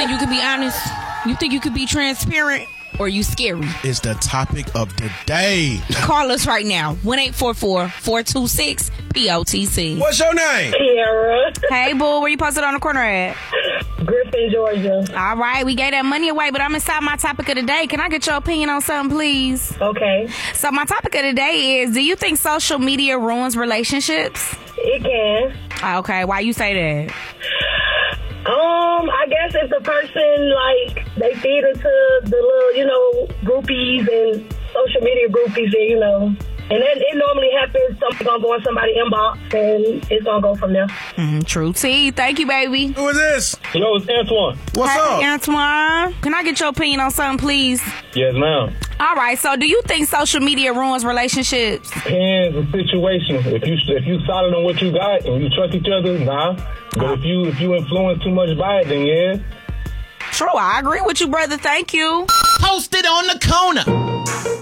think you could be honest? You think you could be transparent? Or you scary? It's the topic of the day. Call us right now. 1-844-426-POTC. What's your name? Kiara. Hey, boo. Where you posted on the corner at? Griffin, Georgia. All right. We gave that money away, but I'm inside my topic of the day. Can I get your opinion on something, please? Okay. So my topic of the day is, do you think social media ruins relationships? It can. Okay. Why you say that? I guess if the person, like, they feed into the little, groupies and social media groupies and, and then it normally happens, something's going to go in somebody's inbox and it's going to go from there. True T. Thank you, baby. Who is this? Yo, it's Antoine. What's up? Antoine. Can I get your opinion on something, please? Yes, ma'am. All right. So do you think social media ruins relationships? Depends the situation. If you solid on what you got and you trust each other, nah. But if you influence too much by it, then yeah. True. I agree with you, brother. Thank you. Posted on the corner.